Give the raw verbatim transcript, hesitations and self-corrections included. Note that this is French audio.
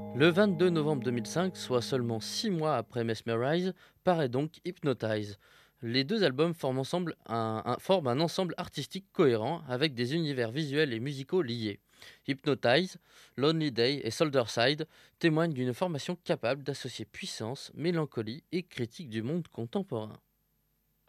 Le vingt-deux novembre deux mille cinq, soit seulement six mois après Mesmerize, paraît donc Hypnotize. Les deux albums forment ensemble un, un- forment un ensemble artistique cohérent avec des univers visuels et musicaux liés. Hypnotize, Lonely Day et Soldier Side témoignent d'une formation capable d'associer puissance, mélancolie et critique du monde contemporain.